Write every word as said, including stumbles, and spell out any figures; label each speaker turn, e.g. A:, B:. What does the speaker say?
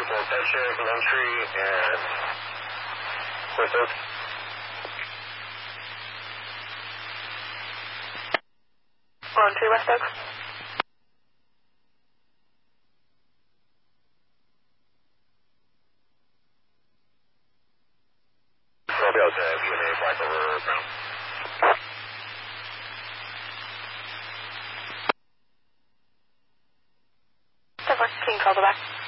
A: for Petshire, Lone Tree, and West Oak.
B: Lone Tree, West Oak.
A: Romeo to V M A flight over ground.
B: Can you call the back?